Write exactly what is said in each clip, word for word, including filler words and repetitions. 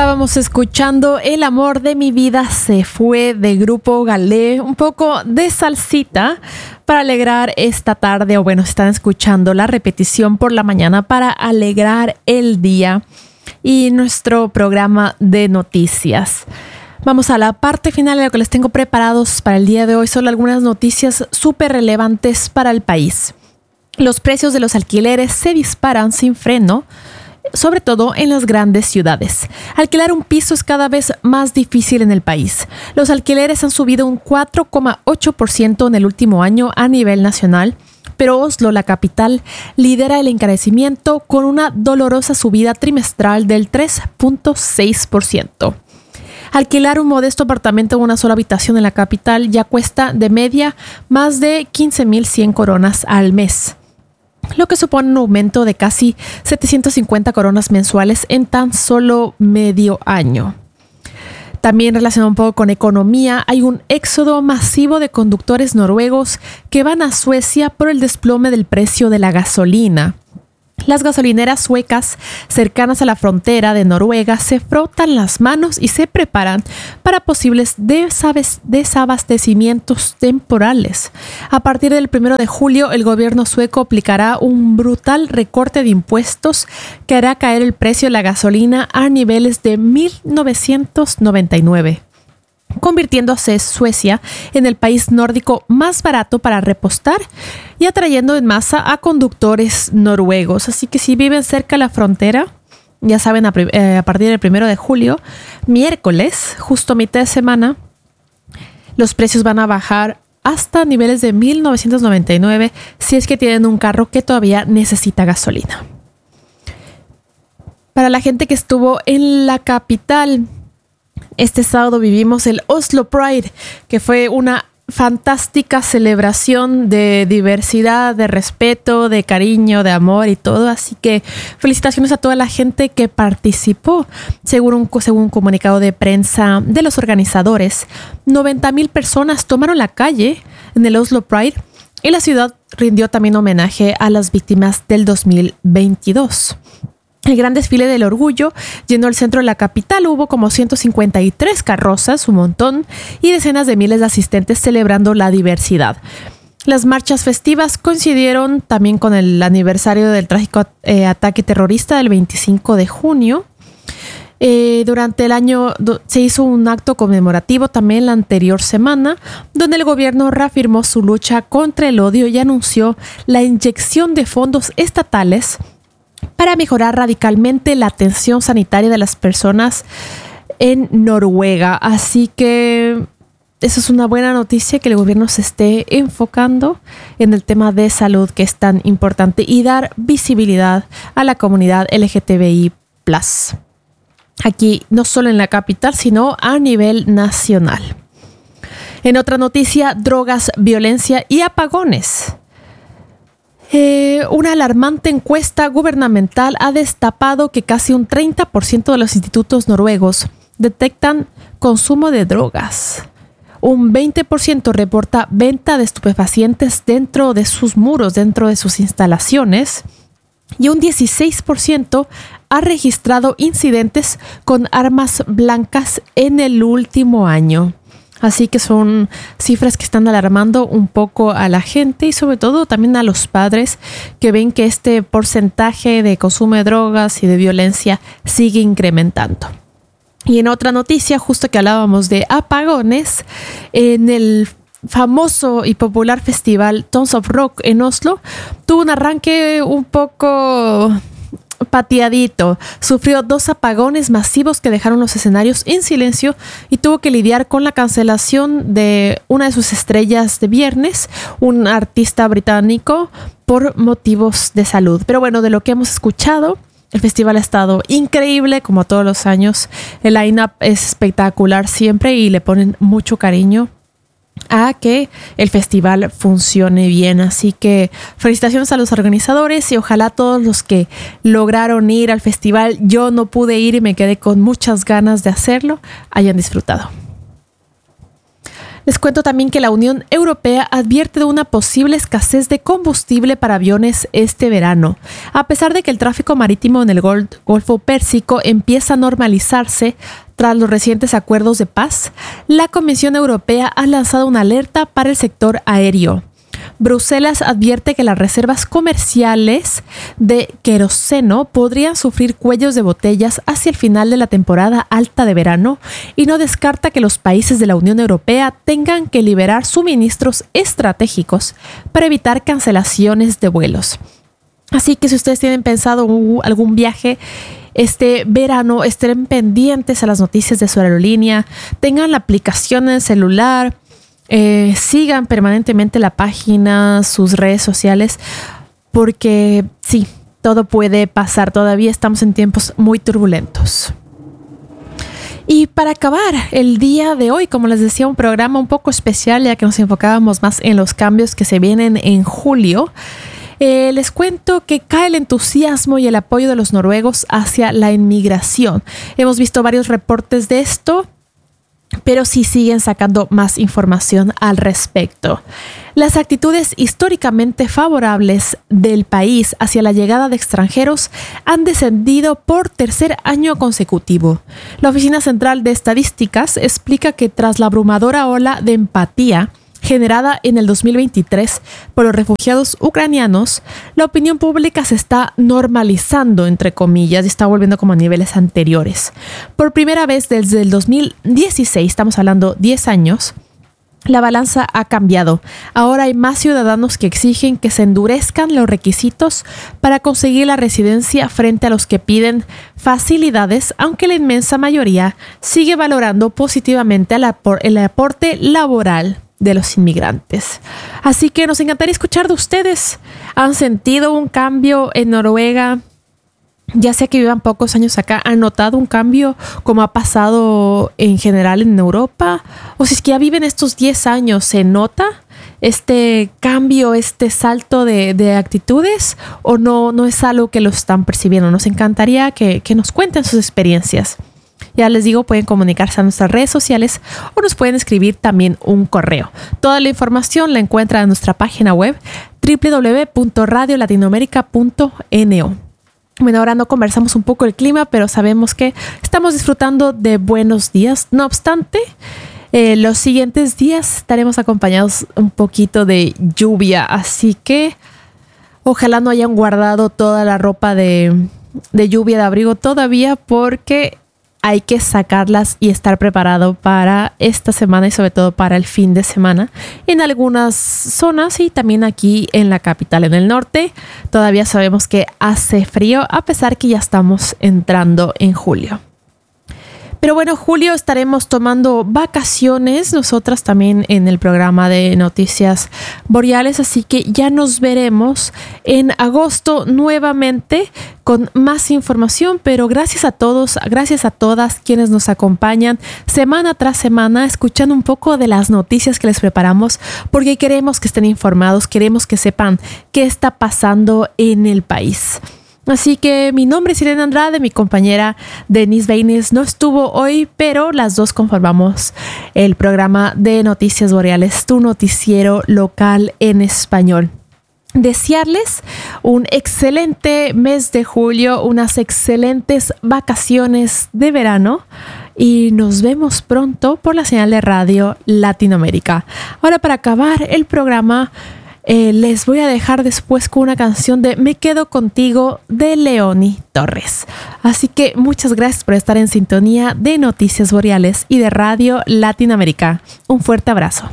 Estábamos escuchando El amor de mi vida se fue de Grupo Galé, un poco de salsita para alegrar esta tarde, o bueno, están escuchando la repetición por la mañana para alegrar el día y nuestro programa de noticias. Vamos a la parte final de lo que les tengo preparados para el día de hoy. Son algunas noticias súper relevantes para el país. Los precios de los alquileres se disparan sin freno, sobre todo en las grandes ciudades. Alquilar un piso es cada vez más difícil en el país. Los alquileres han subido un cuatro coma ocho por ciento en el último año a nivel nacional, pero Oslo, la capital, lidera el encarecimiento con una dolorosa subida trimestral del tres coma seis por ciento. Alquilar un modesto apartamento en una sola habitación en la capital ya cuesta de media más de quince mil cien coronas al mes, lo que supone un aumento de casi setecientas cincuenta coronas mensuales en tan solo medio año. También relacionado un poco con economía, hay un éxodo masivo de conductores noruegos que van a Suecia por el desplome del precio de la gasolina. Las gasolineras suecas cercanas a la frontera de Noruega se frotan las manos y se preparan para posibles desabastecimientos temporales. A partir del primero de julio, el gobierno sueco aplicará un brutal recorte de impuestos que hará caer el precio de la gasolina a niveles de mil novecientos noventa y nueve. Convirtiéndose Suecia en el país nórdico más barato para repostar y atrayendo en masa a conductores noruegos. Así que si viven cerca de la frontera, ya saben, a, eh, a partir del primero de julio, miércoles, justo a mitad de semana, los precios van a bajar hasta niveles de mil novecientos noventa y nueve si es que tienen un carro que todavía necesita gasolina. Para la gente que estuvo en la capital, este sábado vivimos el Oslo Pride, que fue una fantástica celebración de diversidad, de respeto, de cariño, de amor y todo. Así que felicitaciones a toda la gente que participó. Según un, según un comunicado de prensa de los organizadores, noventa mil personas tomaron la calle en el Oslo Pride y la ciudad rindió también homenaje a las víctimas del dos mil veintidós. El gran desfile del orgullo llenó el centro de la capital. Hubo como ciento cincuenta y tres carrozas, un montón, y decenas de miles de asistentes celebrando la diversidad. Las marchas festivas coincidieron también con el aniversario del trágico eh, ataque terrorista del veinticinco de junio. Eh, durante el año do, se hizo un acto conmemorativo también la anterior semana, donde el gobierno reafirmó su lucha contra el odio y anunció la inyección de fondos estatales para mejorar radicalmente la atención sanitaria de las personas en Noruega. Así que eso es una buena noticia, que el gobierno se esté enfocando en el tema de salud, que es tan importante, y dar visibilidad a la comunidad L G T B I plus. Aquí no solo en la capital, sino a nivel nacional. En otra noticia, drogas, violencia y apagones. Eh, una alarmante encuesta gubernamental ha destapado que casi un treinta por ciento de los institutos noruegos detectan consumo de drogas. Un veinte por ciento reporta venta de estupefacientes dentro de sus muros, dentro de sus instalaciones. Y un dieciséis por ciento ha registrado incidentes con armas blancas en el último año. Así que son cifras que están alarmando un poco a la gente y sobre todo también a los padres, que ven que este porcentaje de consumo de drogas y de violencia sigue incrementando. Y en otra noticia, justo que hablábamos de apagones, en el famoso y popular festival Tons of Rock en Oslo, tuvo un arranque un poco pateadito. Sufrió dos apagones masivos que dejaron los escenarios en silencio y tuvo que lidiar con la cancelación de una de sus estrellas de viernes, un artista británico, por motivos de salud. Pero bueno, de lo que hemos escuchado, el festival ha estado increíble, como todos los años. El line-up es espectacular siempre y le ponen mucho cariño a que el festival funcione bien. Así que felicitaciones a los organizadores y ojalá todos los que lograron ir al festival, yo no pude ir y me quedé con muchas ganas de hacerlo, hayan disfrutado. Les cuento también que la Unión Europea advierte de una posible escasez de combustible para aviones este verano. A pesar de que el tráfico marítimo en el Gol- Golfo Pérsico empieza a normalizarse tras los recientes acuerdos de paz, la Comisión Europea ha lanzado una alerta para el sector aéreo. Bruselas advierte que las reservas comerciales de queroseno podrían sufrir cuellos de botellas hacia el final de la temporada alta de verano y no descarta que los países de la Unión Europea tengan que liberar suministros estratégicos para evitar cancelaciones de vuelos. Así que si ustedes tienen pensado uh, algún viaje este verano, estén pendientes a las noticias de su aerolínea, tengan la aplicación en el celular, Eh, sigan permanentemente la página, sus redes sociales, porque sí, todo puede pasar. Todavía estamos en tiempos muy turbulentos. Y para acabar el día de hoy, como les decía, un programa un poco especial, ya que nos enfocábamos más en los cambios que se vienen en julio. Eh, les cuento que cae el entusiasmo y el apoyo de los noruegos hacia la inmigración. Hemos visto varios reportes de esto, pero sí siguen sacando más información al respecto. Las actitudes históricamente favorables del país hacia la llegada de extranjeros han descendido por tercer año consecutivo. La Oficina Central de Estadísticas explica que tras la abrumadora ola de empatía generada en el dos mil veintitrés por los refugiados ucranianos, la opinión pública se está normalizando, entre comillas, y está volviendo como a niveles anteriores. Por primera vez desde el dos mil dieciséis, estamos hablando diez años, la balanza ha cambiado. Ahora hay más ciudadanos que exigen que se endurezcan los requisitos para conseguir la residencia frente a los que piden facilidades, aunque la inmensa mayoría sigue valorando positivamente el, apor- el aporte laboral de los inmigrantes. Así que nos encantaría escuchar de ustedes. ¿Han sentido un cambio en Noruega? Ya sea que vivan pocos años acá, ¿han notado un cambio como ha pasado en general en Europa? O si es que ya viven estos diez años, ¿se nota este cambio, este salto de, de actitudes? ¿O no, no es algo que lo están percibiendo? Nos encantaría que, que nos cuenten sus experiencias. Ya les digo, pueden comunicarse a nuestras redes sociales o nos pueden escribir también un correo. Toda la información la encuentran en nuestra página web doble u doble u doble u punto radio latinoamerica punto no. Bueno, ahora no conversamos un poco el clima, pero sabemos que estamos disfrutando de buenos días. No obstante, eh, los siguientes días estaremos acompañados un poquito de lluvia, así que ojalá no hayan guardado toda la ropa de, de lluvia, de abrigo todavía, porque hay que sacarlas y estar preparado para esta semana y sobre todo para el fin de semana en algunas zonas y también aquí en la capital. En el norte todavía sabemos que hace frío a pesar que ya estamos entrando en julio. Pero bueno, julio estaremos tomando vacaciones, nosotras también en el programa de Noticias Boreales, así que ya nos veremos en agosto nuevamente con más información, pero gracias a todos, gracias a todas quienes nos acompañan semana tras semana, escuchando un poco de las noticias que les preparamos, porque queremos que estén informados, queremos que sepan qué está pasando en el país. Así que mi nombre es Irene Andrade, mi compañera Denise Baines no estuvo hoy, pero las dos conformamos el programa de Noticias Boreales, tu noticiero local en español. Desearles un excelente mes de julio, unas excelentes vacaciones de verano y nos vemos pronto por la señal de Radio Latinoamérica. Ahora, para acabar el programa, Eh, les voy a dejar después con una canción de Me Quedo Contigo de Leoni Torres. Así que muchas gracias por estar en sintonía de Noticias Boreales y de Radio Latinoamérica. Un fuerte abrazo.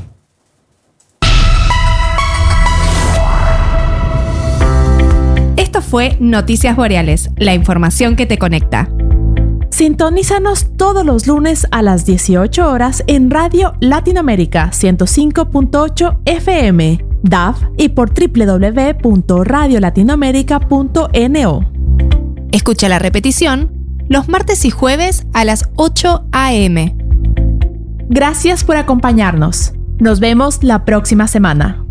Esto fue Noticias Boreales, la información que te conecta. Sintonízanos todos los lunes a las dieciocho horas en Radio Latinoamérica ciento cinco punto ocho F M, D A F y por doble u doble u doble u punto radio latinoamérica punto no. Escucha la repetición los martes y jueves a las ocho a eme. Gracias por acompañarnos. Nos vemos la próxima semana.